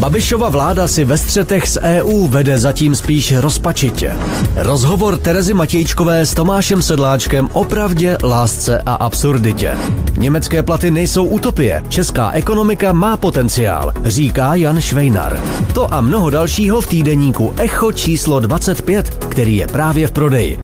Babišova vláda si ve střetech s EU vede zatím spíš rozpačitě. Rozhovor Terezy Matějčkové s Tomášem Sedláčkem o pravdě, lásce a absurditě. Německé platy nejsou utopie, česká ekonomika má potenciál, říká Jan Švejnar. To a mnoho dalšího v týdeníku Echo číslo 25, který je právě v prodeji.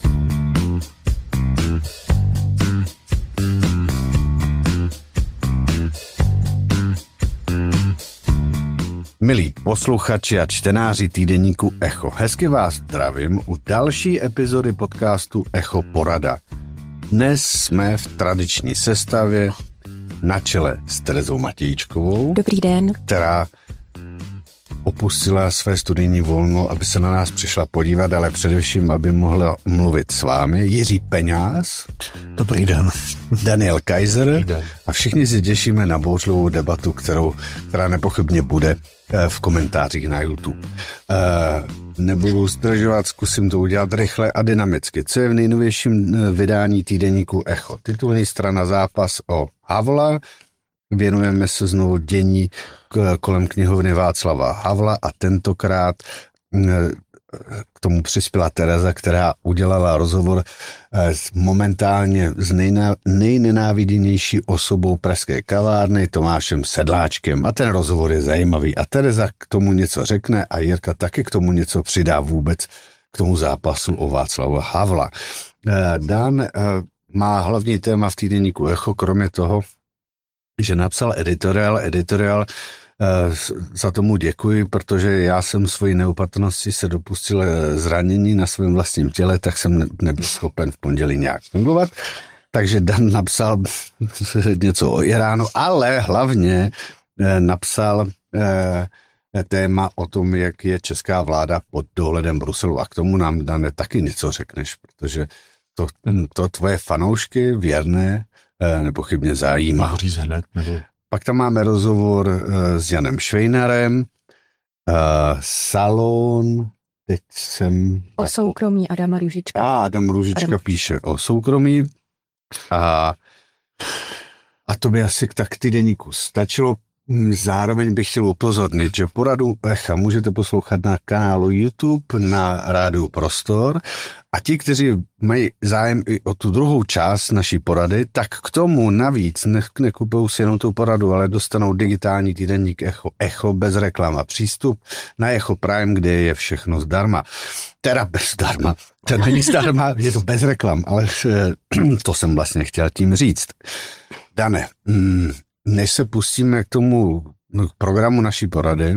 Milí posluchači a čtenáři týdeníku Echo, hezky vás zdravím u další epizody podcastu Echo Porada. Dnes jsme v tradiční sestavě na čele s Terezou Matějčkovou. Dobrý den. Která opustila své studijní volno, aby se na nás přišla podívat, ale především, aby mohla mluvit s vámi. Jiří Peňáz. Dobrý den. Daniel Kaiser. A všichni si těšíme na bouřlivou debatu, která nepochybně bude v komentářích na YouTube. Nebudu zdržovat, zkusím to udělat rychle a dynamicky. Co je v nejnovějším vydání týdeníku Echo? Titulní strana Zápas o Havla. Věnujeme se znovu dění kolem knihovny Václava Havla a tentokrát k tomu přispěla Tereza, která udělala rozhovor momentálně s nejnenáviděnější osobou pražské kavárny Tomášem Sedláčkem. A ten rozhovor je zajímavý. A Tereza k tomu něco řekne a Jirka taky k tomu něco přidá vůbec k tomu zápasu o Václava Havla. Dan má hlavní téma v týdeníku Echo, kromě toho, že napsal editoriál, za tomu děkuji, protože já jsem svojí neopatrnosti se dopustil zranění na svém vlastním těle, tak jsem nebyl schopen v pondělí nějak fungovat. Takže Dan napsal něco o Iránu, ale hlavně napsal téma o tom, jak je česká vláda pod dohledem Bruselu. A k tomu nám, Dane, taky něco řekneš, protože to tvoje fanoušky věrné nepochybně zajímá. Pak tam máme rozhovor s Janem Švejnarem, Salon, teď jsem... O soukromí Adama Růžička. Adam Růžička píše o soukromí a to by asi tak týdeníku stačilo. Zároveň bych chtěl upozornit, že poradu Echa můžete poslouchat na kanálu YouTube, na rádiu Prostor a ti, kteří mají zájem i o tu druhou část naší porady, tak k tomu navíc nekupují si jenom tu poradu, ale dostanou digitální týdeník Echo bez reklam a přístup na Echo Prime, kde je všechno zdarma. Teda bez darma. To není zdarma, je to bez reklam, ale to jsem vlastně chtěl tím říct. Dane, než se pustíme k tomu programu naší porady,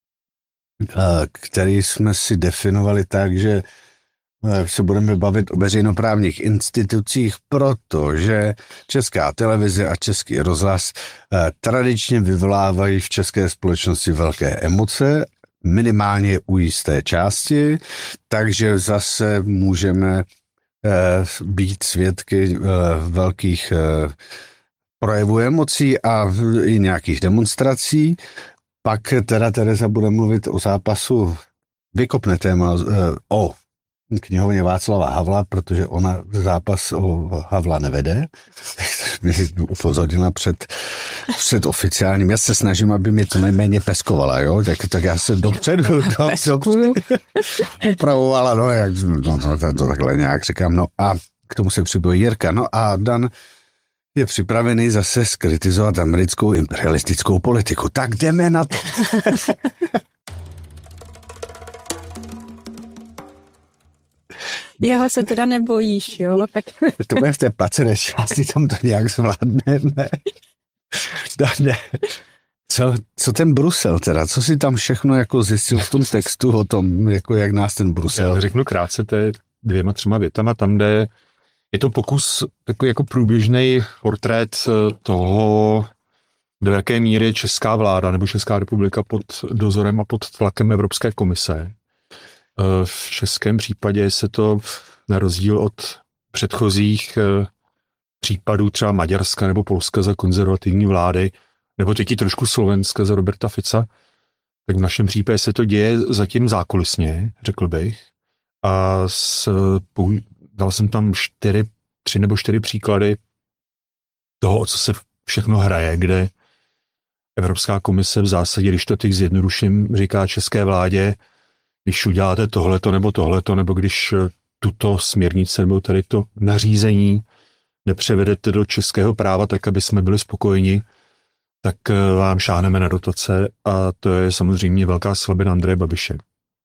který jsme si definovali tak, že se budeme bavit o veřejnoprávních institucích, protože Česká televize a Český rozhlas tradičně vyvolávají v české společnosti velké emoce, minimálně u jisté části, takže zase můžeme být svědky velkých projevů emocí a i nějakých demonstrací. Pak teda Tereza bude mluvit o zápasu, vykopne téma o knihovně Václava Havla, protože ona zápas o Havla nevede. Mě upozornila před oficiálním. Já se snažím, aby mě to nejméně peskovala, jo? Tak já se dopředu upravovala, to takhle nějak říkám. No a k tomu se připojí Jirka. No a Dan je připravený zase skritizovat americkou imperialistickou politiku. Tak jdeme na to. Jeho se teda nebojíš, jo? Tak... To bude v té placené části, tam to nějak zvládneme. Ne. Co ten Brusel teda? Co si tam všechno jako zjistil v tom textu o tom, jako jak nás ten Brusel? Já řeknu krátce, to je 2-3 větama, tam kde je to pokus takový jako průběžný portrét toho, do jaké míry česká vláda nebo Česká republika pod dozorem a pod tlakem Evropské komise. V českém případě se to na rozdíl od předchozích případů třeba Maďarska nebo Polska za konzervativní vlády, nebo teď i trošku Slovenska za Roberta Fica, tak v našem případě se to děje zatím zákulisně, řekl bych. A dal jsem tam 3 nebo 4 příklady toho, o co se všechno hraje, kde Evropská komise v zásadě, když to teď zjednoduším, říká české vládě, když uděláte tohleto, nebo když tuto směrnici nebo tady to nařízení nepřevedete do českého práva tak, aby jsme byli spokojeni, tak vám šáhneme na dotace a to je samozřejmě velká slabina Andreje Babiše.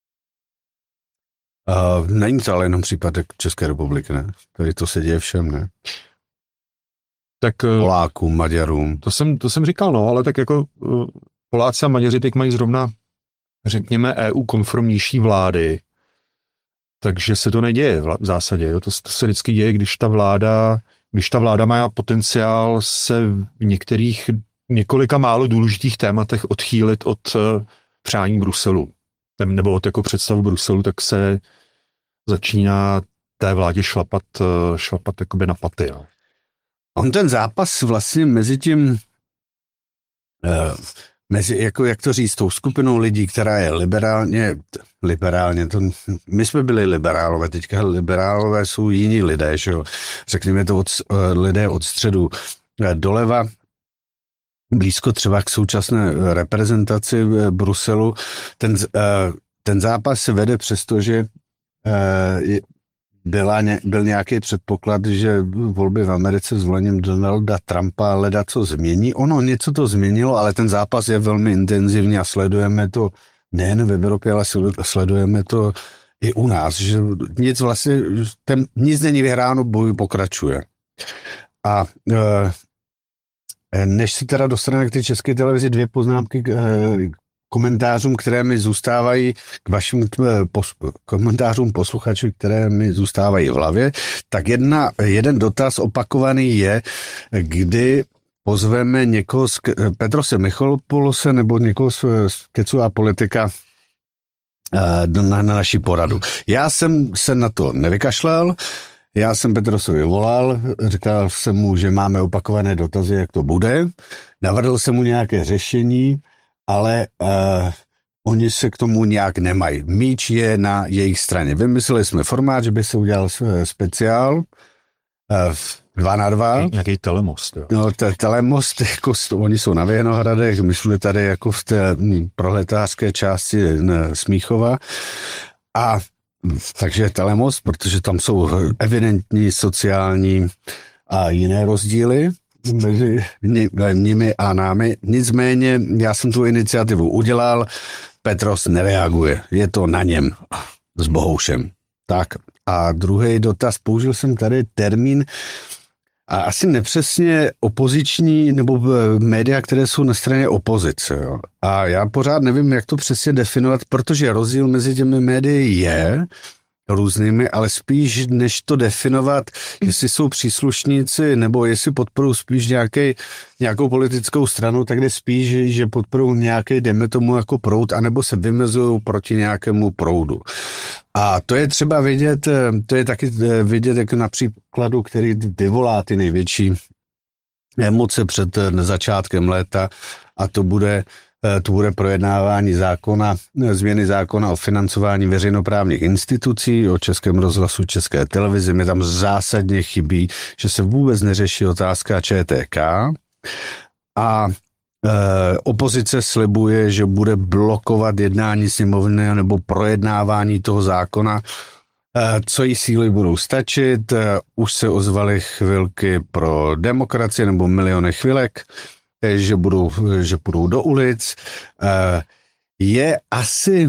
Není to ale jenom případek České republiky, ne? Tady to se děje všem, ne? Tak, Polákům, Maďarům. To jsem říkal, no, ale tak jako Poláci a Maďaři teď mají zrovna, řekněme, EU konformnější vlády, takže se to neděje v zásadě. Jo? To se vždycky děje, když ta vláda má potenciál se v některých několika málo důležitých tématech odchýlit od přání Bruselu. Nebo od jako představu Bruselu, tak se začíná té vládě šlapat jakoby na paty. Jo. On ten zápas vlastně mezi tím, jako jak to říct, tou skupinou lidí, která je liberálně, my jsme byli liberálové, teďka liberálové jsou jiní lidé, že jo? Řekněme to lidé od středu doleva, blízko třeba k současné reprezentaci Bruselu. Ten zápas se vede přesto, že byl nějaký předpoklad, že volby v Americe zvolením Donalda Trumpa ledaco změní. Ono něco to změnilo, ale ten zápas je velmi intenzivní a sledujeme to nejen v Evropě, ale sledujeme to i u nás, že nic není vyhráno, boj pokračuje. A než se teda dostaneme k té České televizi, 2 poznámky k komentářům, které mi zůstávají, k vašim komentářům posluchačů, které mi zůstávají v hlavě, tak jeden dotaz opakovaný je, kdy pozveme někoho z Petrose Michalopolose nebo někoho z Kecu a politika na naši poradu. Já jsem se na to nevykašlal, já jsem Petrosovi volal, říkal jsem mu, že máme opakované dotazy, jak to bude. Navrhl jsem mu nějaké řešení, ale oni se k tomu nějak nemají. Míč je na jejich straně. Vymysleli jsme formát, že by se udělal speciál 2x2. Nějaký telemost. Jo. No, telemost, jako oni jsou na Věhnohradech, my jsme tady jako v té proletářské části Smíchova. A takže telemost, protože tam jsou evidentní sociální a jiné rozdíly mezi nimi a námi. Nicméně já jsem tu iniciativu udělal, Petros nereaguje, je to na něm s Bohoušem. Tak a druhý dotaz, použil jsem tady termín a asi nepřesně opoziční nebo média, které jsou na straně opozice. Jo. A já pořád nevím, jak to přesně definovat, protože rozdíl mezi těmi médii je různými, ale spíš než to definovat, jestli jsou příslušníci nebo jestli podporují spíš nějakou politickou stranu, tak jde spíš, že podporují nějaký, dejme tomu jako proud, anebo se vymezují proti nějakému proudu. A to je třeba vidět, to je taky vidět jako na příkladu, který vyvolá ty největší emoce před začátkem léta, a to bude projednávání změny zákona o financování veřejnoprávních institucí, o Českém rozhlasu, České televizi. Mi tam zásadně chybí, že se vůbec neřeší otázka ČTK a opozice slibuje, že bude blokovat jednání sněmovny nebo projednávání toho zákona. Co jí síly budou stačit? Už se ozvaly chvilky pro demokracii nebo miliony chvilek, že půjdou do ulic. Je asi,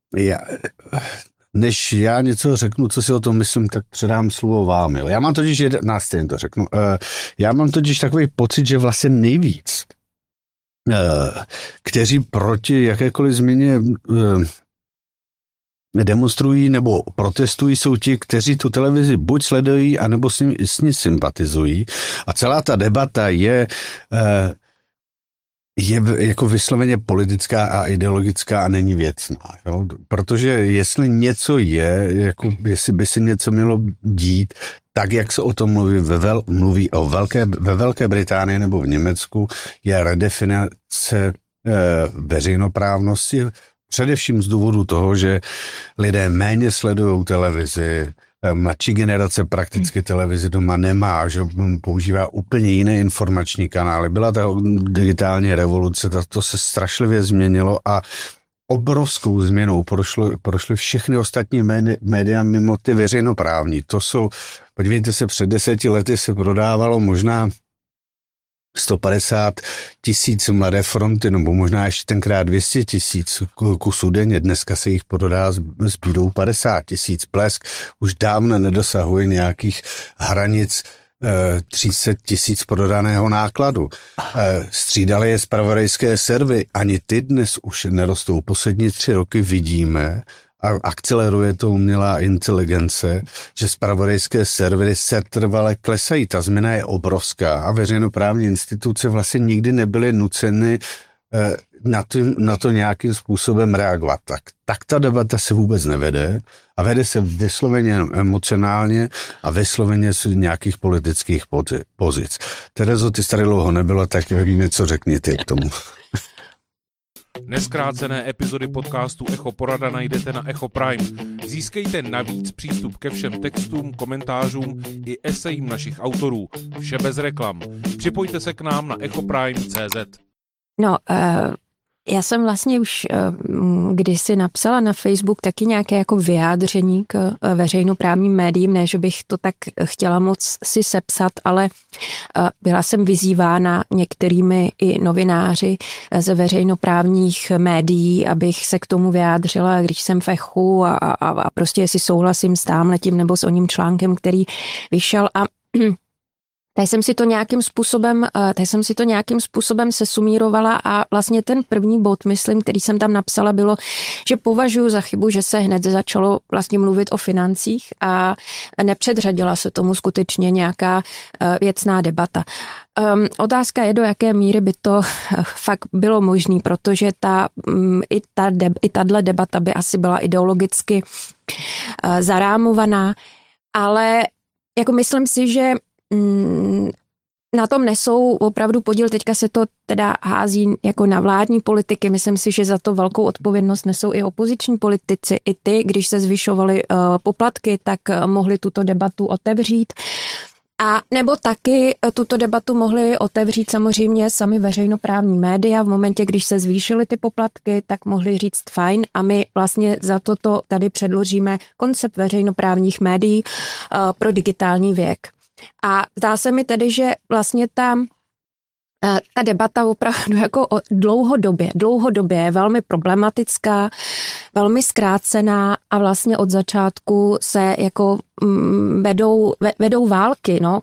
než já něco řeknu, co si o tom myslím, tak předám slovo vám. Jo. Já mám totiž, to řeknu, já mám totiž takový pocit, že vlastně nejvíc, kteří proti jakékoliv změně demonstrují nebo protestují, jsou ti, kteří tu televizi buď sledují, anebo s ní sympatizují. A celá ta debata je jako vysloveně politická a ideologická a není věcná. Jo? Protože jestli něco je, jako jestli by si něco mělo dít, tak jak se o tom mluví ve Velké Británii nebo v Německu, je redefinace veřejnoprávnosti, především z důvodu toho, že lidé méně sledují televizi, mladší generace prakticky televizi doma nemá, že používá úplně jiné informační kanály. Byla ta digitální revoluce, to se strašlivě změnilo a obrovskou změnou prošly všechny ostatní média mimo ty veřejnoprávní. To jsou, podívejte se, před 10 lety se prodávalo možná 150 000 Mladé fronty, nebo možná ještě tenkrát 200 000 kusů denně. Dneska se jich prodá s bídou 50 000. Blesk už dávno nedosahuje nějakých hranic 300 000 prodaného nákladu. Střídaly je zpravodajské servery, ani ty dnes už nerostou. Poslední 3 roky vidíme, a akceleruje to umělá inteligence, že zpravodajské servery setrvale klesají. Ta změna je obrovská a veřejnoprávní instituce vlastně nikdy nebyly nuceny na to nějakým způsobem reagovat. Tak ta debata se vůbec nevede a vede se vysloveně emocionálně a vysloveně z nějakých politických pozic. Terezo, ty tady dlouho nebylo, tak něco řekni ty k tomu. Nezkrácené epizody podcastu Echo Porada najdete na Echo Prime. Získejte navíc přístup ke všem textům, komentářům i esejím našich autorů. Vše bez reklam. Připojte se k nám na echoprime.cz. No, já jsem vlastně už kdysi napsala na Facebook taky nějaké jako vyjádření k veřejnoprávním médiím, ne, že bych to tak chtěla moc si sepsat, ale byla jsem vyzývána některými i novináři ze veřejnoprávních médií, abych se k tomu vyjádřila, když jsem v Echu a prostě jestli souhlasím s támhletím nebo s oním článkem, který vyšel a tak jsem si to nějakým způsobem sesumírovala a vlastně ten první bod, myslím, který jsem tam napsala, bylo, že považuji za chybu, že se hned začalo vlastně mluvit o financích a nepředřadila se tomu skutečně nějaká věcná debata. Otázka je, do jaké míry by to fakt bylo možné, protože i tato debata by asi byla ideologicky zarámovaná, ale jako myslím si, že na tom nesou opravdu podíl, teďka se to teda hází jako na vládní politiky, myslím si, že za to velkou odpovědnost nesou i opoziční politici, i ty, když se zvyšovaly poplatky, tak mohli tuto debatu otevřít. A nebo taky tuto debatu mohli otevřít samozřejmě sami veřejnoprávní média. V momentě, když se zvýšily ty poplatky, tak mohli říct fajn a my vlastně za toto tady předložíme koncept veřejnoprávních médií pro digitální věk. A zdá se mi tedy, že vlastně ta debata opravdu jako dlouhodobě je velmi problematická, velmi zkrácená a vlastně od začátku se jako vedou války, no,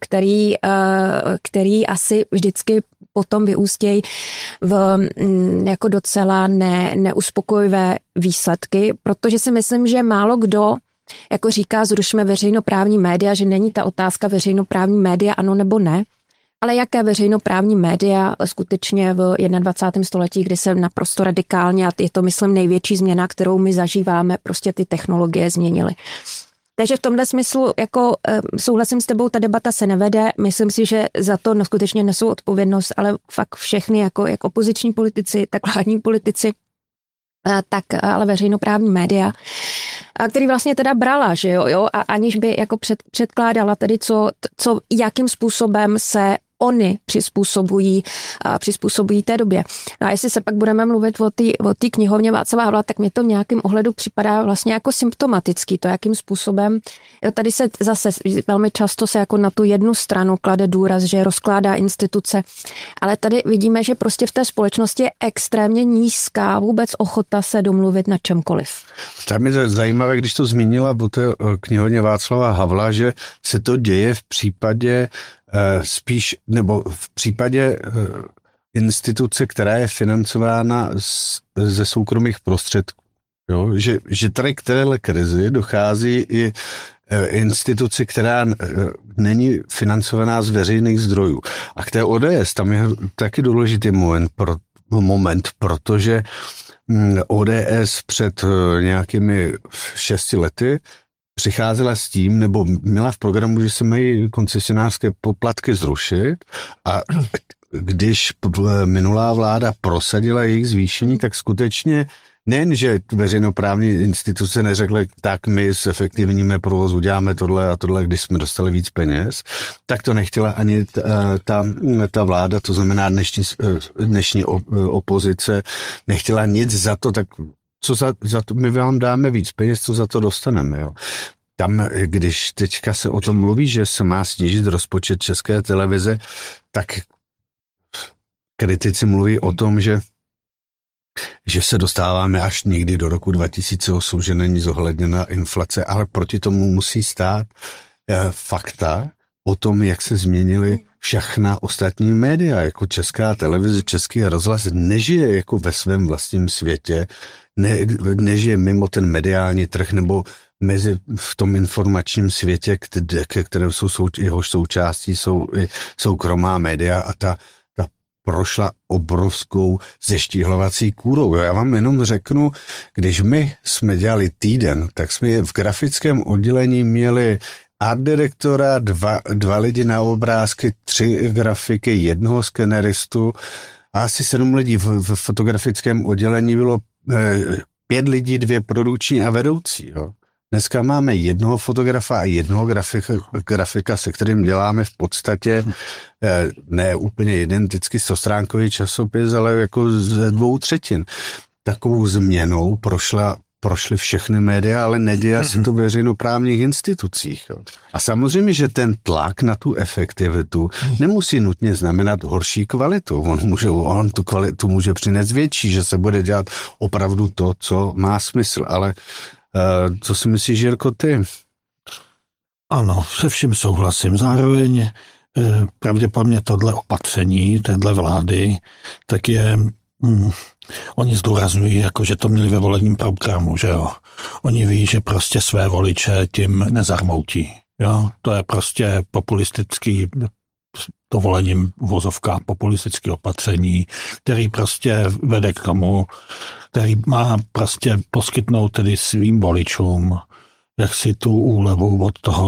který asi vždycky potom vyústějí v jako docela neuspokojivé výsledky, protože si myslím, že málo kdo jako říká, zrušme veřejnoprávní média, že není ta otázka veřejnoprávní média ano nebo ne, ale jaké veřejnoprávní média skutečně v 21. století, kdy se naprosto radikálně, a je to, myslím, největší změna, kterou my zažíváme, prostě ty technologie změnily. Takže v tomhle smyslu jako souhlasím s tebou, ta debata se nevede, myslím si, že za to skutečně nesou odpovědnost, ale fakt všechny jako jak opoziční politici, tak vládní politici, tak ale veřejnoprávní média, který vlastně teda brala, že jo, a aniž by jako předkládala tedy jakým způsobem se oni přizpůsobují té době. No a jestli se pak budeme mluvit o té knihovně Václava Havla, tak mě to v nějakém ohledu připadá vlastně jako symptomatický, to jakým způsobem, jo, tady se zase velmi často se jako na tu jednu stranu klade důraz, že rozkládá instituce, ale tady vidíme, že prostě v té společnosti je extrémně nízká vůbec ochota se domluvit na čemkoliv. Tam je zajímavé, když to zmínila o té knihovně Václava Havla, že se to děje v případě spíš, nebo v případě instituce, která je financována ze soukromých prostředků. Jo? Že tady k téhle krizi dochází i instituci, která není financovaná z veřejných zdrojů. A k té ODS tam je taky důležitý moment, protože ODS před nějakými 6 lety přicházela s tím, nebo měla v programu, že se mají koncesionářské poplatky zrušit a když minulá vláda prosadila jejich zvýšení, tak skutečně nejen, že veřejnoprávní instituce neřekly, tak my zefektivníme provoz, uděláme tohle a tohle, když jsme dostali víc peněz, tak to nechtěla ani ta vláda, to znamená dnešní opozice, nechtěla nic za to, tak co za to, my vám dáme víc peněz, co za to dostaneme, jo. Tam, když teďka se o tom mluví, že se má snížit rozpočet České televize, tak kritici mluví o tom, že se dostáváme až někdy do roku 2008, že není zohledněna inflace, ale proti tomu musí stát fakta o tom, jak se změnily všechna ostatní média, jako Česká televize, Český rozhlas nežije jako ve svém vlastním světě, nežije mimo ten mediální trh nebo mezi v tom informačním světě, ke kterému jsou jehož součástí jsou i soukromá média a ta prošla obrovskou zeštíhlovací kůrou. Já vám jenom řeknu, když my jsme dělali Týden, tak jsme v grafickém oddělení měli art direktora, dva lidi na obrázky, 3 grafiky, 1 skeneristu a asi 7 lidí v fotografickém oddělení bylo 5 lidí, 2 produkční a vedoucí. Jo. Dneska máme 1 fotografa a 1 grafika, se kterým děláme v podstatě ne úplně identicky 100stránkový časopis, ale jako ze 2/3. Takovou změnou prošly všechny média, ale nedělá se to v veřejnoprávních institucích. Jo. A samozřejmě, že ten tlak na tu efektivitu nemusí nutně znamenat horší kvalitu. On tu kvalitu může přinést větší, že se bude dělat opravdu to, co má smysl, ale co si myslíš, Jirko, ty? Ano, se vším souhlasím. Zároveň pravděpodobně tohle opatření, téhle vlády, tak je, oni zdůrazňují, jako, že to měli ve volebním programu, že jo. Oni ví, že prostě své voliče tím nezarmoutí. Jo? To je prostě populistický, dovolením vozovka populistické opatření, který prostě vede k tomu, který má prostě poskytnout tedy svým voličům jak si tu úlevu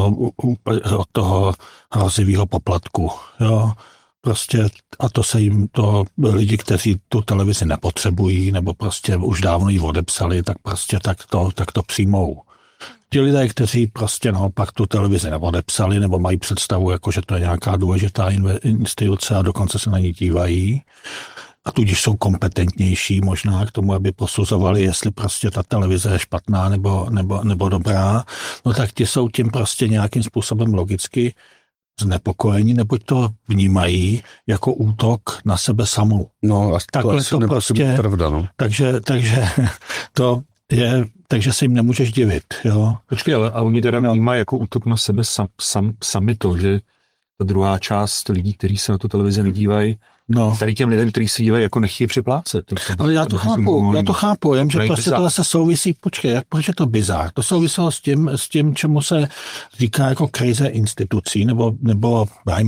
od toho hrozivého poplatku. Jo? Prostě a to se jim to lidi, kteří tu televizi nepotřebují nebo prostě už dávno ji odepsali, tak prostě tak to přijmou. Ti lidé, kteří prostě naopak tu televizi neodepsali nebo mají představu, jako že to je nějaká důležitá instituce a dokonce se na ní dívají, a tudíž jsou kompetentnější možná k tomu, aby posuzovali, jestli prostě ta televize je špatná nebo dobrá, no tak ti jsou tím prostě nějakým způsobem logicky znepokojení, neboť to vnímají jako útok na sebe samou. No a takhle to prostě, pravda, no. takže to je, takže se jim nemůžeš divit, jo. Počkej, ale a oni teda vnímají jako útok na sebe sami to, že ta druhá část lidí, kteří se na tu televizi nedívají, no. Tady těm lidem, kteří se dívají, jako nechtějí připlácet. Ale já to chápu, jen, že prostě tohle se souvisí, proč je to bizár? To souviselo s tím, čemu se říká jako krize institucí, nebo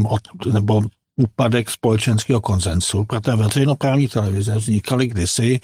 úpadek společenského konsensu, protože veřejnoprávní televize vznikaly kdysi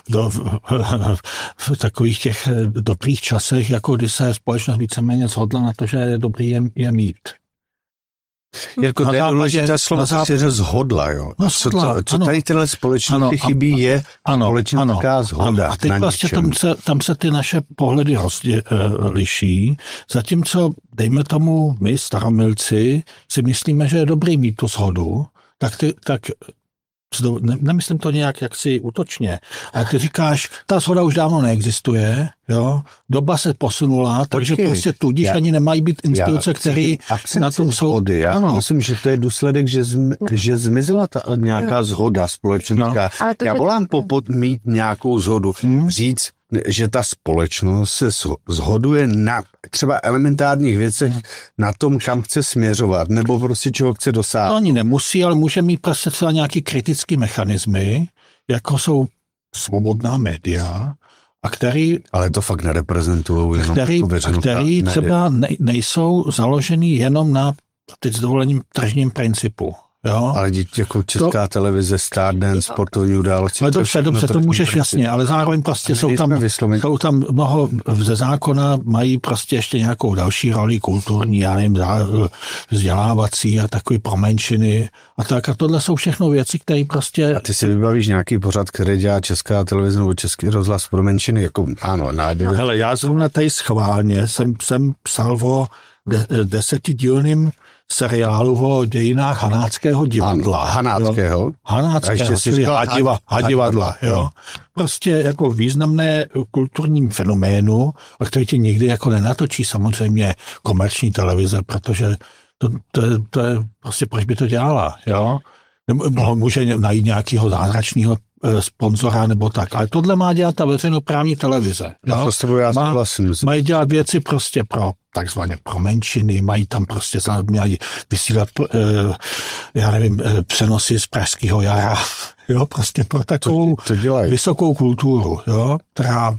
v takových těch dobrých časech, jako kdy se společnost víceméně shodla na to, že je dobrý je mít. Jirko, to je důležité slovo, že zhodla, jo. Co tady tyhle společnosti chybí, je společenská zhoda. A teď vlastně tam se ty naše pohledy liší, zatímco, dejme tomu, my, staromilci, si myslíme, že je dobrý mít tu shodu, tak nemyslím to nějak jaksi útočně, ale ty říkáš, ta shoda už dávno neexistuje, jo, doba se posunula, takže prostě tudíž ani nemají být instituce, které na tom jsou. Já myslím, že to je důsledek, že zmizela ta nějaká zhoda společenská. No. Já volám mít nějakou zhodu, říct, že ta společnost se shoduje na třeba elementárních věcech, na tom, kam chce směřovat, nebo prostě čeho chce dosáhnout. To oni nemusí, ale může mít prostě třeba nějaký kritický mechanismy, jako jsou svobodná média, a který... Ale to fakt nereprezentují jenom který třeba nejsou založený jenom na, teď s dovolením, tržním principu. Jo? Ale jako Česká televize, Stardance, sportovní události. Ale dobře, to můžeš jasně, ale zároveň prostě jsou tam mnoho ze zákona, mají prostě ještě nějakou další roli kulturní, já nevím, vzdělávací a takový pro menšiny a tak. A tohle jsou všechno věci, které prostě... A ty si vybavíš nějaký pořad, který dělá Česká televize nebo Český rozhlas pro menšiny, jako ano, nájde. Hele, já zrovna tady schválně jsem psal o 10dílným seriálu o dějinách Hanáckého divadla. Hanáckého, čili Hadivadla, jo. Prostě jako významné kulturním fenoménu, a který ti nikdy jako nenatočí samozřejmě komerční televize, protože to je prostě, proč by to dělala, jo. Může najít nějakého zázračného sponzora nebo tak, ale tohle má dělat ta veřejnoprávní televize. Mají dělat věci prostě pro takzvaně pro menšiny, mají tam prostě mají vysílat, já nevím, přenosy z Pražského jara, jo, prostě pro takovou vysokou kulturu, jo, která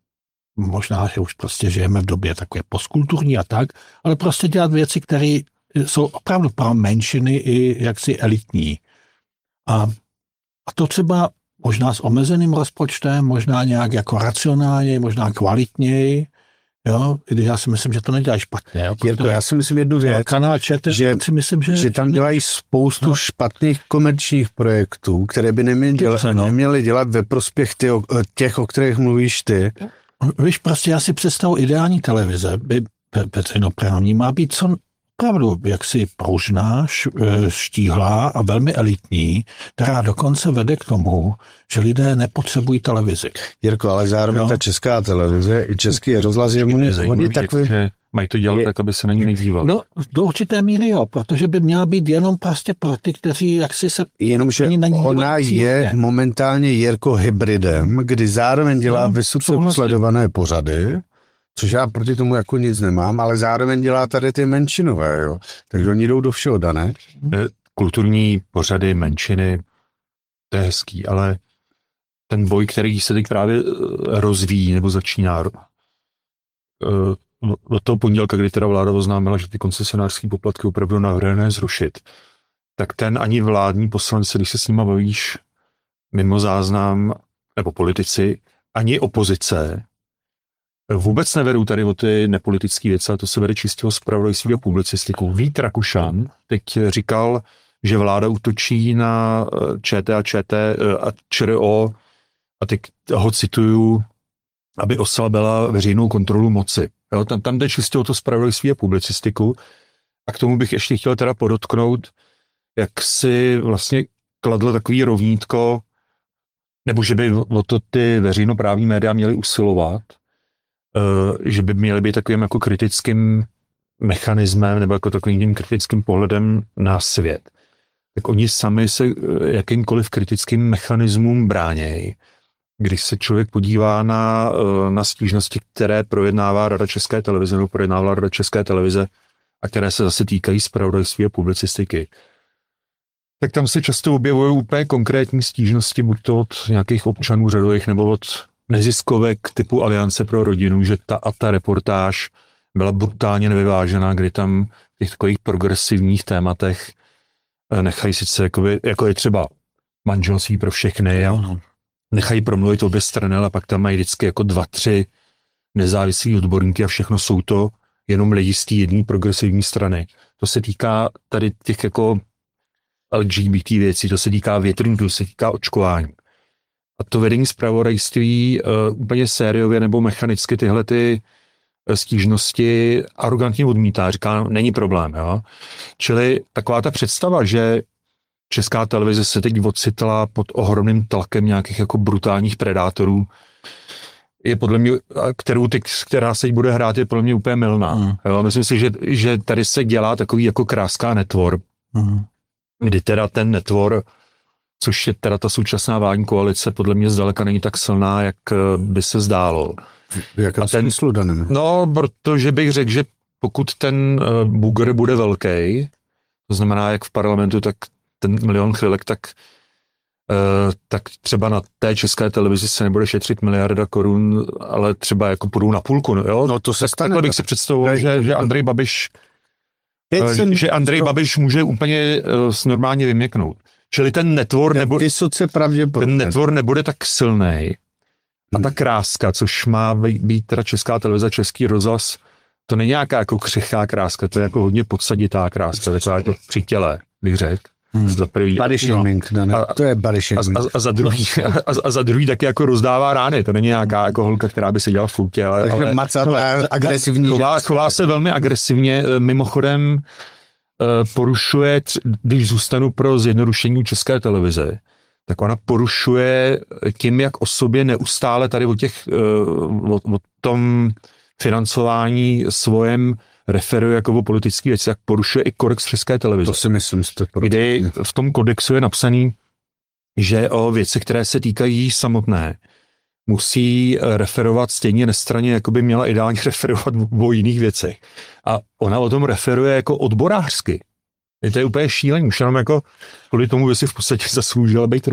možná, že už prostě žijeme v době takové postkulturní a tak, ale prostě dělat věci, které jsou opravdu pro menšiny i jaksi elitní. A to třeba možná s omezeným rozpočtem, možná nějak jako racionálně, možná kvalitněji, jo, když já si myslím, že to nedělají špatně. Jo, já si myslím jednu věc, kanál ČT, že tam dělají spoustu špatných komerčních projektů, které by neměly dělat ve prospěch těch, o kterých mluvíš ty. Víš, prostě já si představu ideální televize, veřejnoprávní má být co opravdu jaksi pružná, štíhlá a velmi elitní, která dokonce vede k tomu, že lidé nepotřebují televizi. Jirko, ale zároveň ta Česká televize i Český rozhlas je takový... Mají to dělat tak, aby se na ní nedíval. No, do určité míry jo, protože by měla být jenom prostě pro ty, kteří jaksi se... Jenomže ona je momentálně, Jirko, hybridem, kdy zároveň dělá vysoce sledované pořady, což já proti tomu jako nic nemám, ale zároveň dělá tady ty menšinové, jo. Takže oni jdou do všeho, dané. Kulturní pořady, menšiny, to je hezký, ale ten boj, který se teď právě rozvíjí nebo začíná od toho pondělka, kdy teda vláda oznámila, že ty koncesionářské poplatky opravdu navrhne zrušit, tak ten ani vládní poslanci, když se s nima bavíš mimo záznam, nebo politici, ani opozice, vůbec nevedou tady o ty nepolitické věci, a to se vede čistě o zpravodajství a publicistiku. Vít Rakušan teď říkal, že vláda útočí na ČT a ČRO, a teď ho cituju, aby oslabila veřejnou kontrolu moci. Jo, tam jde čistě o to zpravodajství a publicistiku. A k tomu bych ještě chtěl teda podotknout, jak si vlastně kladl takový rovnítko, nebo že by o to ty veřejnoprávní média měly usilovat, že by měly být takovým jako kritickým mechanismem nebo jako takovým tím kritickým pohledem na svět. Tak oni sami se jakýmkoliv kritickým mechanismům bránějí. Když se člověk podívá na stížnosti, které projednává Rada České televize nebo projednávala Rada České televize a které se zase týkají zpravodajství a publicistiky, tak tam se často objevují úplně konkrétní stížnosti, buď to od nějakých občanů řadových nebo od neziskovek typu Aliance pro rodinu, že ta a ta reportáž byla brutálně nevyvážená, kdy tam v těch takových progresivních tématech nechají sice, jako je třeba manželství pro všechny, nechají promluvit obě strany, ale pak tam mají vždycky jako 2-3 nezávislí odborníky a všechno jsou to jenom lidi z té jedné progresivní strany. To se týká tady těch jako LGBT věcí, to se týká větrníků, to se týká očkování. A to vedení zpravodajství úplně sériově nebo mechanicky tyhle ty stížnosti arrogantně odmítá, říká, není problém. Jo? Čili taková ta představa, že Česká televize se teď ocitla pod ohromným tlakem nějakých jako brutálních predátorů, je podle mě, která se bude hrát, je podle mě úplně mylná. Jo? Myslím si, že tady se dělá takový jako kráská netvor, kdy teda ten netvor, což je teda ta současná vládní koalice, podle mě zdaleka není tak silná, jak by se zdálo. Jaká smyslu daným? No, protože bych řekl, že pokud ten bugr bude velký, to znamená jak v parlamentu, tak ten 1 milion chvilek, tak třeba na té České televizi se nebude šetřit 1 miliarda korun, ale třeba jako půjdou na půlku. Jo? No to se stane. Takhle bych si představoval, že Andrej Babiš že Andrej Babiš může úplně normálně vyměknout. Čili ten netvor nebude tak silnej. A ta kráska, což má být teda Česká televize, Český rozhlas, to není nějaká jako křehká kráska, to je jako hodně podsaditá kráska, taková jako při těle, bych řekl. Body shaming, to je body shaming. A za druhý taky jako rozdává rány, to není nějaká jako holka, která by se dělala v foutě, ale agresivní. Chová se velmi agresivně, mimochodem porušuje, když zůstanu pro zjednodušení České televize, tak ona porušuje tím, jak o sobě neustále tady o tom financování svojem referuje jako o politický věci, tak porušuje i kodex České televize. To si myslím, kdy v tom kodexu je napsaný, že o věci, které se týkají samotné, musí referovat stejně nestranně, jako by měla ideálně referovat o jiných věcech. A ona o tom referuje jako odborářsky. To je úplně šílený, už jenom jako kvůli tomu by si v podstatě zasloužila být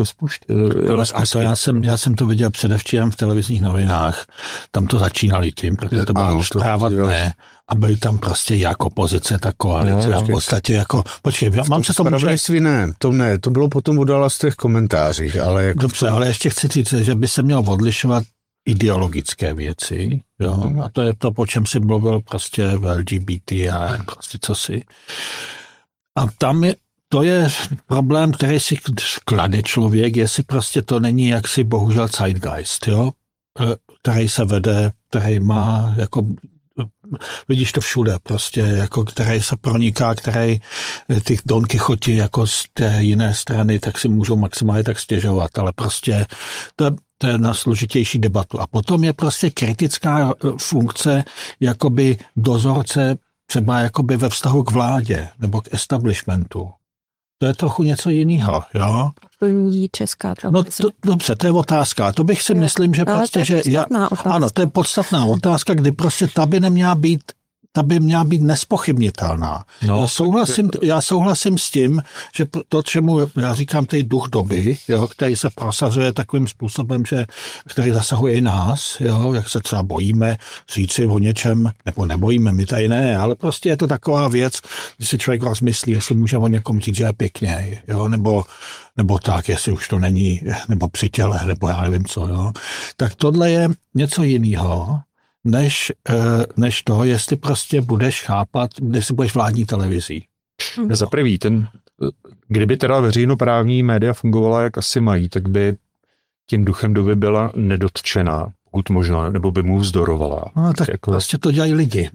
já jsem to viděl předevčírem v televizních novinách, tam to začínali tím, protože to bylo zpráva dne a byly tam prostě jak opozice, tak koalice a v podstatě jako, počkej, mám se tomu... To bylo potom v událostech komentářích, ale... Jako dobře, ale ještě chci říct, že by se mělo odlišovat ideologické věci, jo, a to je to, po čem si mluvil prostě v LGBT a prostě cosi. A tam to je problém, který si klade člověk, jestli prostě to není jaksi bohužel zeitgeist, jo, který se vede, který má jako, vidíš to všude prostě, jako který se proniká, který ty Don Kichoti jako z té jiné strany, tak si můžou maximálně tak stěžovat, ale prostě to je na složitější debatu. A potom je prostě kritická funkce jakoby dozorce třeba jakoby ve vztahu k vládě nebo k establishmentu. To je trochu něco jiného, jo? Plní Česká televize. No dobře, to je otázka. To bych si myslím, že prostě, že ano, to je podstatná otázka, kdy prostě ta by měla být nespochybnitelná. No, já souhlasím s tím, že to, čemu já říkám, ten duch doby, jo, který se prosazuje takovým způsobem, který zasahuje i nás, jo, jak se třeba bojíme říci o něčem, nebo nebojíme, my tady ne, ale prostě je to taková věc, když si člověk rozmyslí, jestli může o někom říct, že je pěkně, jo, nebo tak, jestli už to není, nebo při těle, nebo já nevím co, jo. Tak tohle je něco jiného, než to, jestli prostě budeš chápat, jestli budeš vládní televizí. Za prvý, kdyby teda veřejnoprávní média fungovala, jak asi mají, tak by tím duchem doby byla nedotčená, pokud možná, nebo by mu vzdorovala. No, tak jako, prostě to dělají lidi.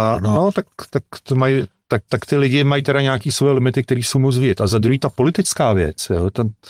Tak ty lidi mají teda nějaký svoje limity, které jsou moc vidět. A za druhý ta politická věc, jo,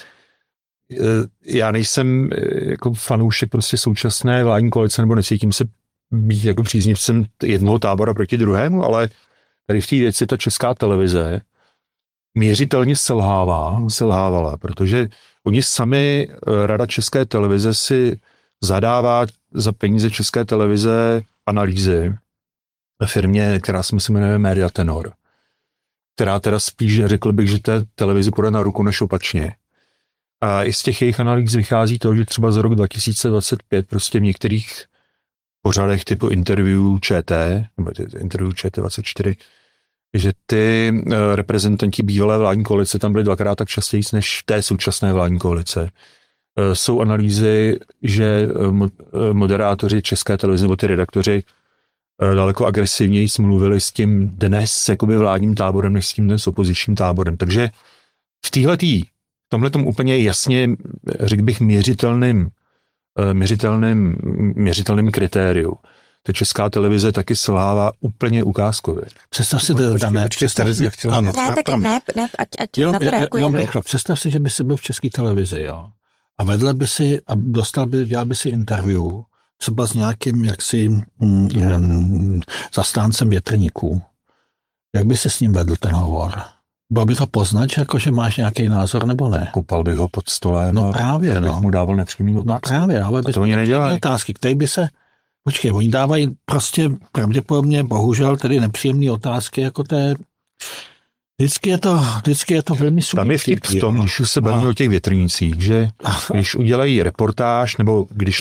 já nejsem jako fanoušek prostě současné vládní koalice, nebo necítím se být jako příznivcem jednoho tábora proti druhému, ale tady v té věci ta Česká televize měřitelně selhávala, protože oni sami, Rada České televize si zadává za peníze České televize analýzy ve firmě, která se jmenuje Media Tenor, která teda spíš řekl bych, že té televizi půjde na ruku než opačně. A i z těch jejich analýz vychází to, že třeba za rok 2025 prostě v některých pořadech typu interview ČT, nebo interview ČT24, že ty reprezentanti bývalé vládní koalice tam byli dvakrát tak častěji než v té současné vládní koalice. Jsou analýzy, že moderátoři České televize nebo ty redaktoři daleko agresivněji mluvili s tím dnes jakoby vládním táborem, než s tím dnes opozičním táborem. Takže v tomhletom úplně jasně, řekl bych, měřitelným kritériu. Ta Česká televize taky selhává úplně ukázkově. Představ si, představ si, že by si byl v České televizi, jo. A vedle by si, a dělal by si interview, třeba s nějakým jaksi zastáncem větrníků. Jak by se s ním vedl ten hovor? Bylo by to poznat, že máš nějaký názor, nebo ne? Kopal bych ho pod stolem. No právě, no. Mu dával nepřímý otázky. No právě, ale to oni nedělají. Otázky, které by se... Počkej, oni dávají prostě pravděpodobně, bohužel, tedy nepříjemné otázky, jako té... Vždycky je to velmi subjektivní. Tam je vtip v tom, když už se bavíme o těch větrnicích, že když udělají reportáž, nebo když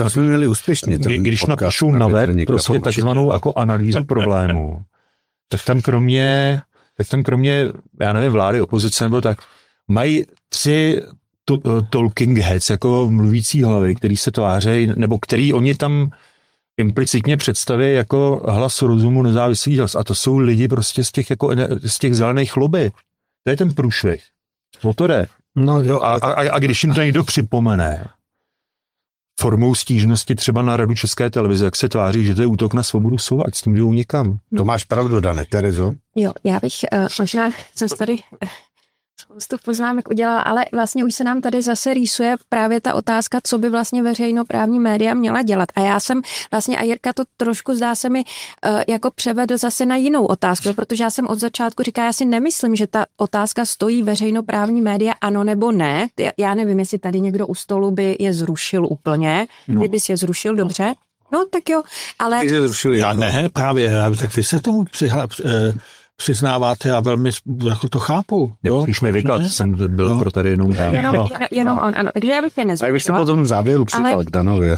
napíšou na web prostě takzvanou jako analýzu problému, tak tam kromě tak tam kromě, já nevím, vlády, opozice nebo tak, mají 3 talking heads, jako mluvící hlavy, který se tvářejí, nebo který oni tam implicitně představí jako hlas rozumu, nezávislý hlas. A to jsou lidi prostě z těch zelených lobby. To je ten průšvih. O to jde. No jo, a když jim to někdo připomene formou stížnosti třeba na Radu České televize, jak se tváří, že to je útok na svobodu slova, ať s tím jdou někam. To máš pravdu, Dane. Terezo? Jo, já bych možná jsem tady spoustu poznámek udělala, ale vlastně už se nám tady zase rýsuje právě ta otázka, co by vlastně veřejnoprávní média měla dělat. A já jsem vlastně, a Jirka to trošku zdá se mi jako převedl zase na jinou otázku, protože já jsem od začátku říkala, já si nemyslím, že ta otázka stojí veřejnoprávní média ano nebo ne. Já nevím, jestli tady někdo u stolu by je zrušil úplně. Kdybys je zrušil, dobře. No tak jo, ale... Já ne, právě, tak vy se tomu přiznáváte a velmi jako to chápu. Když mi vyklad, jsem byl pro tady jenom on, ano. Takže já bych je nezvěděla. A vy jste potom v závěru připal k Danovi.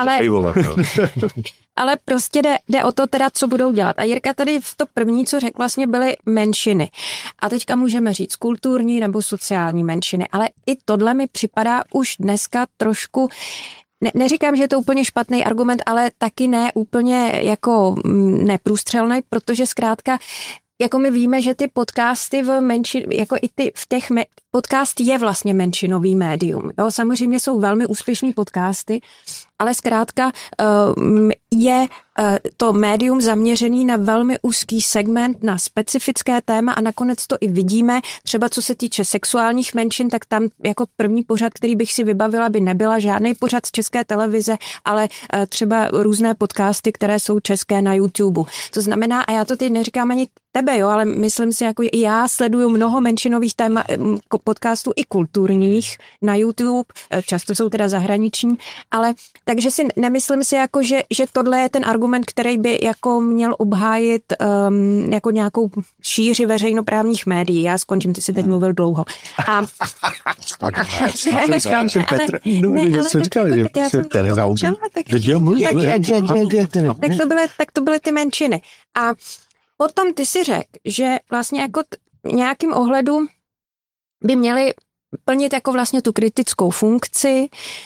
Ale prostě jde o to teda, co budou dělat. A Jirka tady v to první, co řekl, vlastně byly menšiny. A teďka můžeme říct kulturní nebo sociální menšiny. Ale i tohle mi připadá už dneska trošku... Neříkám, že je to úplně špatný argument, ale taky ne úplně jako neprůstřelný, protože zkrátka jako my víme, že ty podcasty jako i podcast je vlastně menšinový médium. Jo? Samozřejmě jsou velmi úspěšný podcasty, ale zkrátka je to médium zaměřený na velmi úzký segment, na specifické téma a nakonec to i vidíme. Třeba co se týče sexuálních menšin, tak tam jako první pořad, který bych si vybavila, by nebyla žádný pořad z České televize, ale třeba různé podcasty, které jsou české na YouTube. To znamená, a já to teď neříkám ani tebe, jo, ale myslím si, jako já sleduju mnoho menšinových podcastů i kulturních na YouTube, často jsou teda zahraniční, ale takže si nemyslím si, jako, že tohle je ten argument, který by jako měl obhájit jako nějakou šíři veřejnoprávních médií. Já skončím, ty jsi teď mluvil dlouho. Tak to byly ty menšiny. A potom ty si řekl, že vlastně jako nějakým ohledu by měly plnit jako vlastně tu kritickou funkci.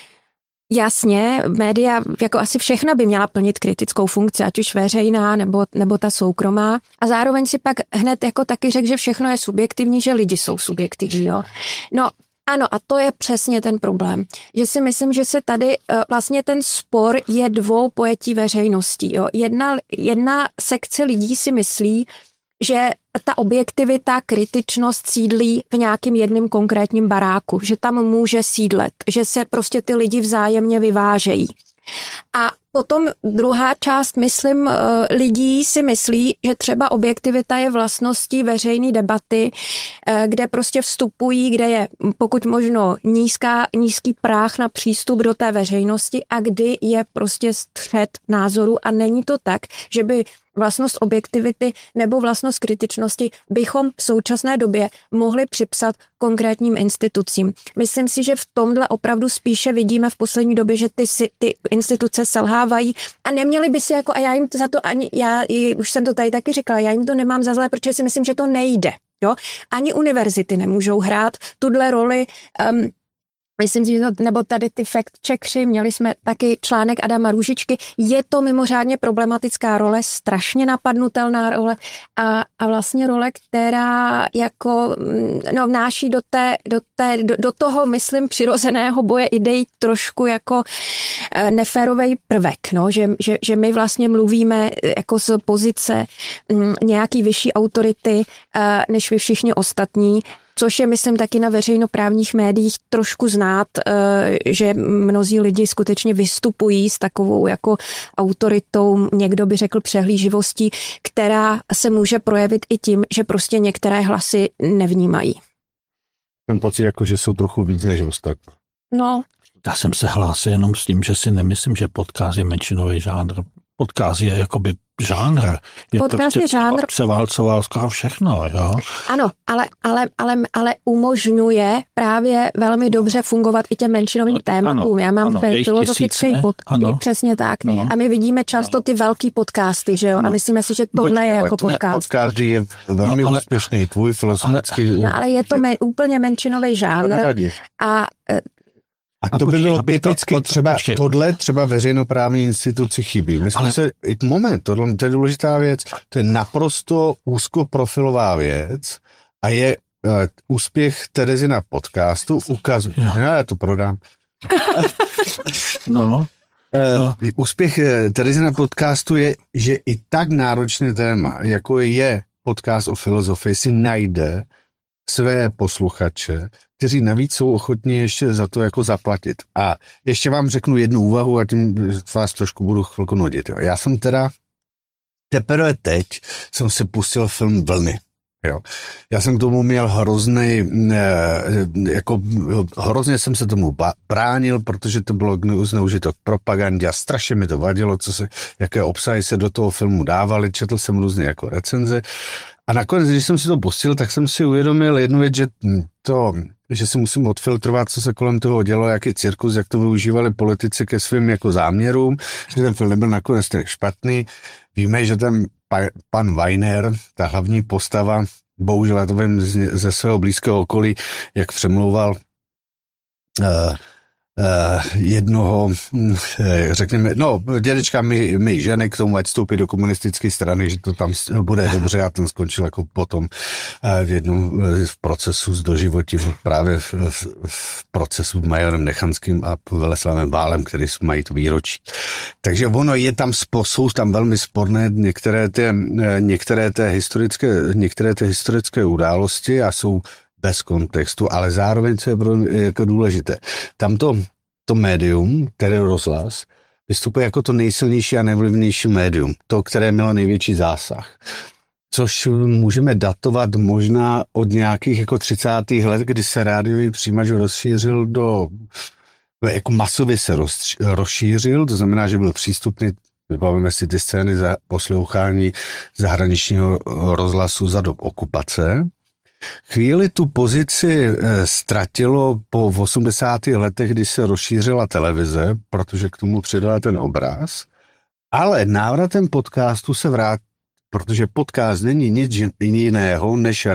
Jasně, média, jako asi všechna by měla plnit kritickou funkci, ať už veřejná nebo ta soukromá. A zároveň si pak hned jako taky řekl, že všechno je subjektivní, že lidi jsou subjektivní. Jo. No ano, a to je přesně ten problém. Že si myslím, že se tady vlastně ten spor je dvou pojetí veřejností. Jo. Jedna sekce lidí si myslí, že ta objektivita, kritičnost sídlí v nějakým jedním konkrétním baráku, že tam může sídlet, že se prostě ty lidi vzájemně vyvážejí. A potom druhá část, myslím, lidí si myslí, že třeba objektivita je vlastností veřejné debaty, kde prostě vstupují, kde je pokud možno nízký práh na přístup do té veřejnosti a kdy je prostě střet názorů a není to tak, že by vlastnost objektivity nebo vlastnost kritičnosti bychom v současné době mohli připsat konkrétním institucím. Myslím si, že v tomhle opravdu spíše vidíme v poslední době, že ty instituce selhávají a neměli by si jako, a já jim za to ani, už jsem to tady taky říkala, já jim to nemám za zlé, protože si myslím, že to nejde. Jo? Ani univerzity nemůžou hrát tuhle roli. Myslím si, že nebo tady ty fact-checkři, měli jsme taky článek Adama Růžičky, je to mimořádně problematická role, strašně napadnutelná role a vlastně role, která jako vnáší do toho, myslím, přirozeného boje ideí trošku jako neférovej prvek, no, že my vlastně mluvíme jako z pozice nějaký vyšší autority než vy všichni ostatní, což je, myslím, taky na veřejnoprávních médiích trošku znát, že mnozí lidi skutečně vystupují s takovou jako autoritou, někdo by řekl přehlíživostí, která se může projevit i tím, že prostě některé hlasy nevnímají. Ten pocit, jako, že jsou trochu víc než ostatní. No. Já jsem se hlásil jenom s tím, že si nemyslím, že podcast je menšinový žánr. podcast je jakoby žánr. Podcast je žánr. Převálcoval skoro všechno, jo. Ano, ale umožňuje právě velmi dobře fungovat i těm menšinovým tématům. Já mám filozofický podcast, přesně tak. No. A my vidíme často ty velký podcasty, že jo? A myslíme si, že tohle je jako podcast. Podcast je velmi úspěšný, tvůj filozofický. Ale je to úplně menšinový žánr. A to by bylo typicky třeba veřejnoprávní instituci chybí. Tohle je důležitá věc, to je naprosto úzkoprofilová věc a je úspěch Terezy na podcastu ukazuje. Já to prodám. Úspěch Terezy na podcastu je, že i tak náročné téma, jako je podcast o filozofii, si najde své posluchače, kteří navíc jsou ochotní ještě za to jako zaplatit. A ještě vám řeknu jednu úvahu a tím vás trošku budu chvilku nudit. Jo. Já jsem teprve teď jsem si pustil film Vlny. Jo. Já jsem k tomu měl hrozně jsem se tomu bránil, protože to bylo zneužito k propagandě a strašně mi to vadilo, jaké obsahy se do toho filmu dávaly, četl jsem různě jako recenze. A nakonec, když jsem si to pustil, tak jsem si uvědomil jednu věc, že si musím odfiltrovat, co se kolem toho dělo, jaký cirkus, jak to využívali politici ke svým jako záměrům, že ten film nebyl nakonec tak špatný. Víme, že ten pan Weiner, ta hlavní postava, bohužel já to vím ze svého blízkého okolí, jak přemlouval jednoho, řekněme, dědečka mi ženy k tomu, ať vstoupí do komunistické strany, že to tam bude dobře a ten skončil jako potom v jednom v procesu s doživotí, právě v procesu s majorem Nechanským a Veleslavem Válem, který mají to výročí. Takže ono je tam, jsou tam velmi sporné některé té historické události a jsou bez kontextu, ale zároveň, co je jako důležité, tamto médium, které rozhlas, vystupuje jako to nejsilnější a nejvlivnější médium, to, které mělo největší zásah. Což můžeme datovat možná od nějakých jako 30. let, kdy se rádiový přijímač rozšířil jako masově se rozšířil, to znamená, že byl přístupný, vybavíme si ty scény za poslouchání zahraničního rozhlasu za dob okupace. Chvíli tu pozici ztratilo po 80. letech, kdy se rozšířila televize, protože k tomu přidala ten obraz, ale návratem podcastu se vrátí, protože podcast není nic jiného než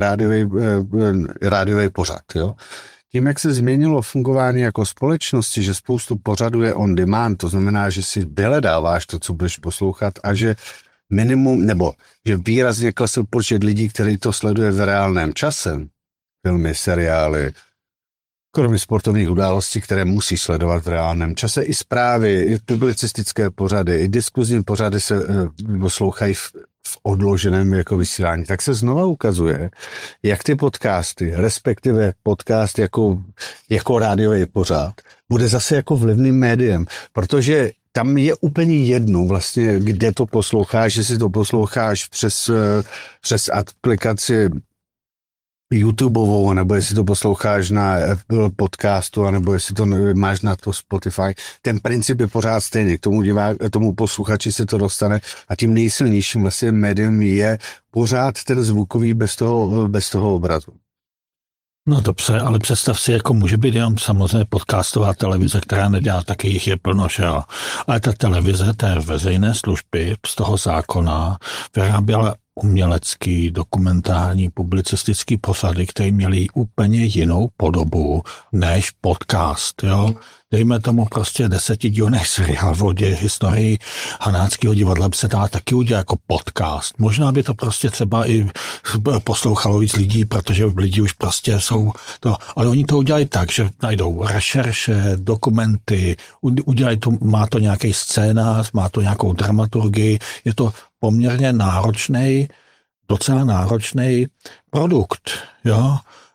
rádiový pořad. Jo? Tím, jak se změnilo fungování jako společnosti, že spoustu pořadů je on demand, to znamená, že si vyhledáváš to, co budeš poslouchat a že minimum, nebo že výrazně klesl počet lidí, kteří to sleduje v reálném čase, filmy, seriály, kromě sportovních událostí, které musí sledovat v reálném čase, i zprávy, i publicistické pořady, i diskuzní pořady se poslouchají v odloženém jako vysílání, tak se znova ukazuje, jak ty podcasty, respektive podcast jako rádiový pořad, bude zase jako vlivným médiem, protože tam je úplně jedno vlastně, kde to posloucháš, jestli to posloucháš přes aplikaci YouTubeovou, nebo jestli to posloucháš na Apple podcastu, nebo jestli to máš na to Spotify. Ten princip je pořád stejný. K tomu posluchači se to dostane a tím nejsilnějším vlastně médium je pořád ten zvukový bez toho obrazu. No dobře, ale představ si, jako může být jenom samozřejmě podcastová televize, která nedělá, taky jich je plno, že jo. Ale ta televize té veřejné služby z toho zákona vyráběla umělecký, dokumentární, publicistický pořady, které měly úplně jinou podobu než podcast, jo. Dejme tomu prostě 10dílný seriál o historii Hanáckého divadla by se dá taky udělat jako podcast. Možná by to prostě třeba i poslouchalo víc lidí, protože lidi už prostě jsou to, ale oni to udělají tak, že najdou rešerše, dokumenty, udělají to, má to nějaký scénář, má to nějakou dramaturgii, je to poměrně docela náročný produkt, jo.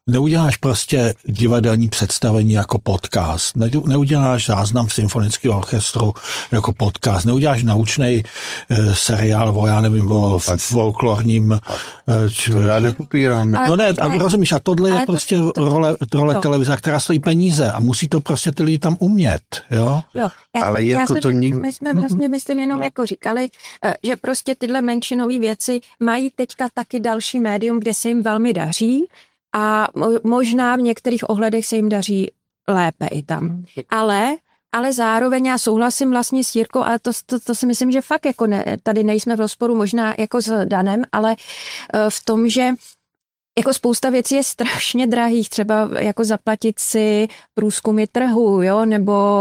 Neuděláš prostě divadelní představení jako podcast, neuděláš záznam symfonického orchestru jako podcast, neuděláš naučný seriál o, já nevím, o folklorním... Já nepopírám. No ne, a rozumíš, a tohle je prostě role televize, která stojí peníze a musí to prostě ty lidi tam umět, jo? Ale jako to nikdo... My jsme vlastně, myslím, jenom jako říkali, že prostě tyhle menšinové věci mají teďka taky další médium, kde se jim velmi daří, a možná v některých ohledech se jim daří lépe i tam. Ale zároveň já souhlasím vlastně s Jirkou, ale to si myslím, že fakt jako tady nejsme v rozporu možná jako s Danem, ale v tom, že jako spousta věcí je strašně drahých, třeba jako zaplatit si průzkumy trhu, jo, nebo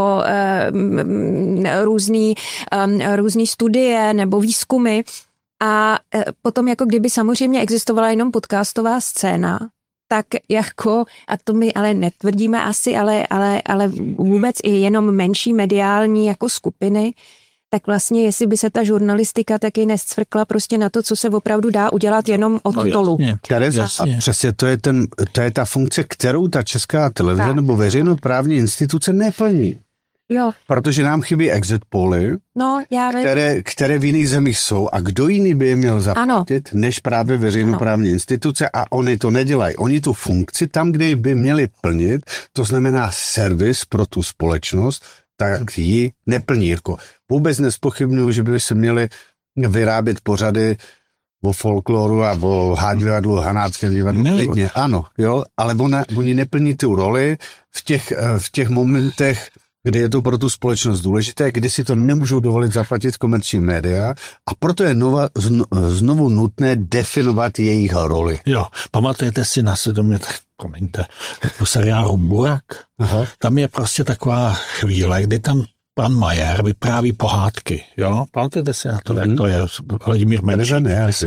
různý studie nebo výzkumy. A potom jako kdyby samozřejmě existovala jenom podcastová scéna, tak jako, a to my ale netvrdíme asi, ale vůbec i jenom menší mediální jako skupiny, tak vlastně jestli by se ta žurnalistika taky nescvrkla prostě na to, co se opravdu dá udělat jenom od stolu. A přesně to je ta funkce, kterou ta Česká televize nebo veřejnoprávní instituce neplní. Jo. Protože nám chybí exit poly, které v jiných zemích jsou, a kdo jiný by je měl zaplatit, než právě veřejnoprávní instituce, a oni to nedělají. Oni tu funkci tam, kde by měli plnit, to znamená servis pro tu společnost, tak ji neplní. Jako vůbec nezpochybnuju, že by se měli vyrábět pořady o folkloru a o divadlu, hanáckém divadlu. Ano, jo, ale oni neplní tu roli v těch momentech, kdy je to pro tu společnost důležité, kdy si to nemůžou dovolit zaplatit komerční média, a proto je znovu nutné definovat jejich roli. Jo, pamatujete si na svědomě, tak promiňte, po seriálu Burak, tam je prostě taková chvíle, kdy tam pan Majer vypráví pohádky, jo? Pamatujete si na to, jak to je? Vladimír Menšin.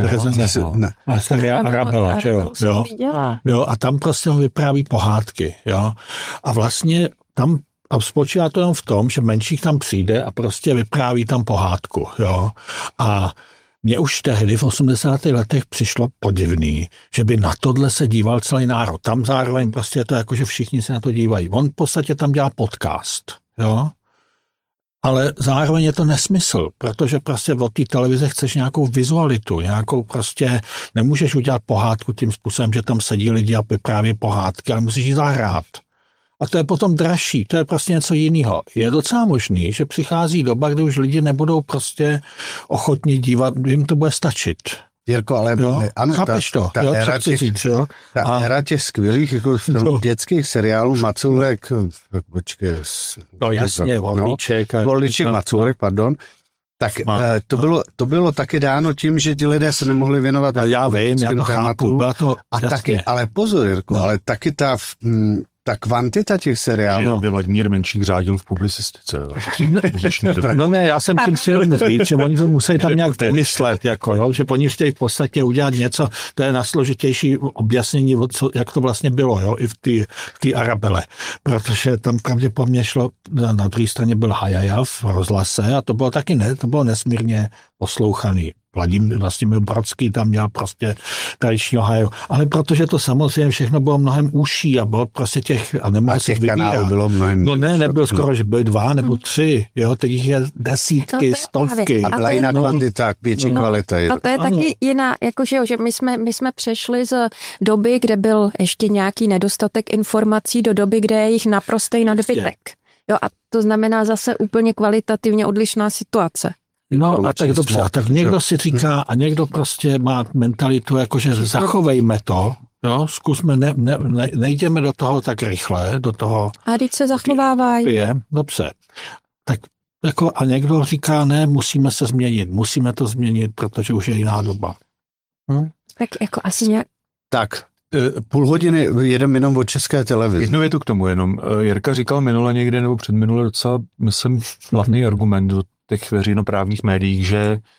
A seriál Arabela, jo? A tam prostě vypráví pohádky, jo? A vlastně tam a spočívá to jenom v tom, že Menšík tam přijde a prostě vypráví tam pohádku, jo. A mně už tehdy v 80. letech přišlo podivný, že by na tohle se díval celý národ. Tam zároveň prostě je to jako, že všichni se na to dívají. On v podstatě tam dělá podcast, jo. Ale zároveň je to nesmysl, protože prostě od té televize chceš nějakou vizualitu, nějakou prostě, nemůžeš udělat pohádku tím způsobem, že tam sedí lidi a vypráví pohádky, ale musíš ji zahrát. A to je potom dražší, to je prostě něco jiného. Je docela možný, že přichází doba, kdy už lidi nebudou prostě ochotní dívat, jim to bude stačit. Jirko, ale ano, ta éra těch skvělých jako dětských seriálů Macourek, Volíček, Macourek, pardon, tak to bylo taky dáno tím, že ti lidé se nemohli věnovat. Já vím, já to chápu. Ale pozor, Jirko, ale taky ta kvantita těch seriálů. Vladimír Menšík řádil v publicistice. No ne, já jsem tím chtěl říct, že oni to musí tam nějak vymyslet, jako, jo, že oni chtějí v podstatě udělat něco, to je nasložitější objasnění, jak to vlastně bylo, jo, i v té Arabele. Protože tam pravděpodobně šlo, na druhé straně byl Hajaja v rozhlase a to bylo taky to bylo nesmírně poslouchaný. Vlastimil Brodský tam měl prostě tradičního Haju. Ale protože to samozřejmě všechno bylo mnohem užší a bylo prostě těch kanálů bylo mnohem. No ne, nebylo skoro, že byly 2 nebo 3, jo, teď je desítky, stovky. A byla jiná kvantita, větší kvalita. A to je taky jiná, jakože, že my jsme přešli z doby, kde byl ještě nějaký nedostatek informací, do doby, kde je jich naprostej nadbytek. Jo, a to znamená zase úplně kvalitativně odlišná situace. No a tak dobře, a tak někdo si říká a někdo prostě má mentalitu, jakože zachovejme to, jo, zkusme, nejdeme do toho tak rychle, do toho... A teď se zachovávají. Dobře. Tak jako a někdo říká, ne, musíme se změnit, musíme to změnit, protože už je jiná doba. Tak jako asi nějak... Tak, půl hodiny jedeme jenom o České televizi. Jednu větu k tomu jenom. Jirka říkal minule někde, nebo předminule docela, myslím, hlavný argument do těch veřejnoprávních médiích,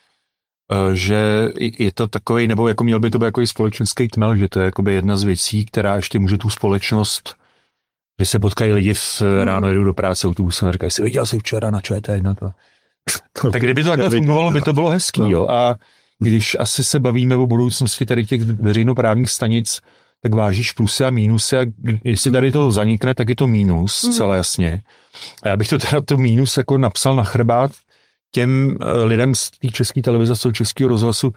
že je to takový, nebo jako měl by to být jako společenský tmel, že to je jakoby jedna z věcí, která ještě může tu společnost, že se potkají lidi ráno jedou do práce autobusem a říkají si, viděl jsi včera na ČT1 to. Tak kdyby to takhle fungovalo, by to bylo hezký, jo. A když asi se bavíme o budoucnosti tady těch veřejnoprávních stanic, tak vážíš plusy a mínusy a jestli tady to zanikne, tak je to mínus, zcela jasně. A já bych to teda to mínus jako napsal na chrbát těm lidem z té České televize, z toho Českého rozhlasu,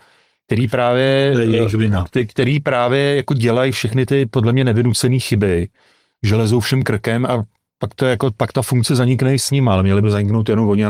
který právě jako dělají všechny ty podle mě nevynucené chyby, že lezou všem krkem a pak ta funkce zanikne s ním, ale měli by zaniknout jenom oni